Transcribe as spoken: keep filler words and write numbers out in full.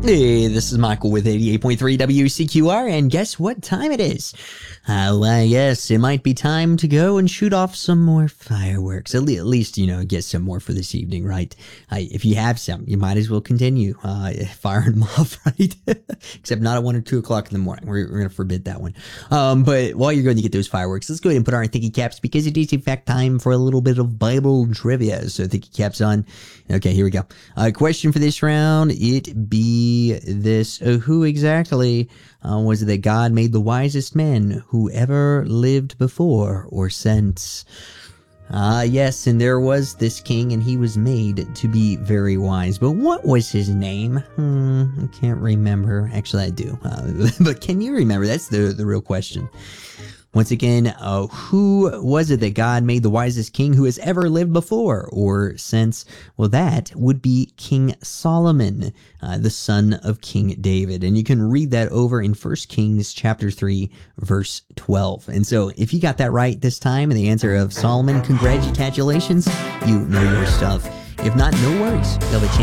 Hey, this is Michael with eighty-eight point three W C Q R, and guess what time it is? Uh, well, yes, it might be time to go and shoot off some more fireworks. At, le- at least, you know, get some more for this evening, right? Uh, if you have some, you might as well continue uh, firing them off, right? Except not at one or two o'clock in the morning. We're, we're going to forbid that one. Um, but while you're going to get those fireworks, let's go ahead and put on our thinking caps, because it is, in fact, time for a little bit of Bible trivia. So thinking caps on. Okay, here we go. Uh, question for this round, it be this. Uh, who exactly uh, was it that God made the wisest men who ever lived before or since? Ah, uh, yes, and there was this king, and he was made to be very wise. But what was his name? Hmm, I can't remember. Actually, I do. Uh, but can you remember? That's the, the real question. Once again, uh, who was it that God made the wisest king who has ever lived before or since? Well, that would be King Solomon, uh, the son of King David. And you can read that over in First Kings chapter three, verse twelve. And so if you got that right this time, and the answer of Solomon, congratulations, you know your stuff. If not, no worries. You'll have a chance